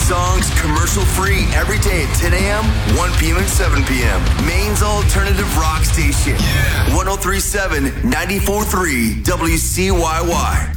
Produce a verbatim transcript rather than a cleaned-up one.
songs commercial-free every day at ten a.m., one p.m., and seven p.m. Maine's alternative rock station. Yeah. one oh three point seven, ninety-four point three W C Y Y.